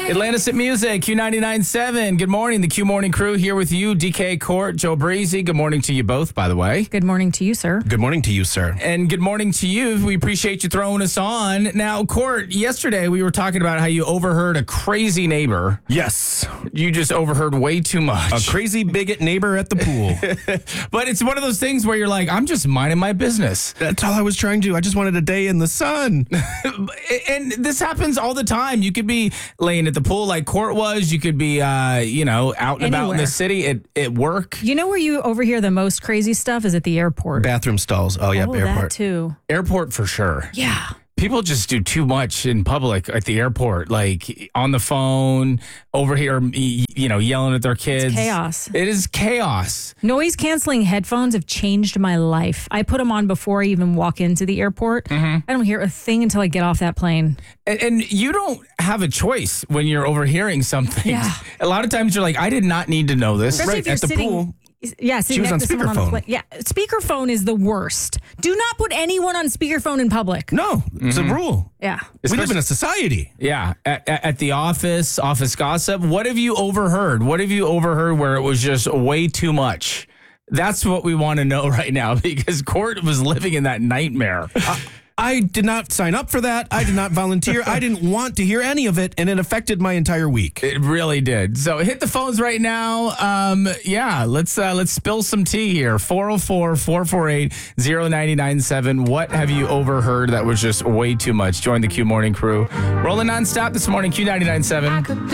Atlantis at Music, Q99.7. Good morning. The Q Morning Crew here with you, DK Court, Joe Breezy. Good morning to you both, by the way. Good morning to you, sir. Good morning to you, sir. And good morning to you. We appreciate you throwing us on. Now, Court, yesterday we were talking about how you overheard a crazy neighbor. Yes. You just overheard way too much. A crazy bigot neighbor at the pool. But it's one of those things where you're like, I'm just minding my business. That's all I was trying to do. I just wanted a day in the sun. And this happens all the time. You could be laying at the pool like Court was. You could be, out and about in the Anywhere. city at work. You know where you overhear the most crazy stuff is at the airport. Bathroom stalls. Oh, yeah, Oh, airport. that too. Airport for sure. Yeah. People just do too much in public at the airport, like on the phone, over here, yelling at their kids. chaos. It is chaos. Noise canceling headphones have changed my life. I put them on before I even walk into the airport. I don't hear a thing until I get off that plane. And you don't have a choice when you're overhearing something. Yeah. A lot of times you're like, I did not need to know this. Especially if you're at the sitting, pool. Yeah, She was on next to someone the speakerphone. plane. Yeah, speakerphone is the worst. Do not put anyone on speakerphone in public. No, it's a rule. Yeah. We live in a society. Yeah, at the office gossip. What have you overheard? What have you overheard where it was just way too much? That's what we want to know right now because Court was living in that nightmare. I did not sign up for that. I did not volunteer. I didn't want to hear any of it, and it affected my entire week. It really did. So hit the phones right now. Let's spill some tea here. 404-448-0997. What have you overheard that was just way too much? Join the Q Morning Crew. Rolling nonstop this morning, Q99.7.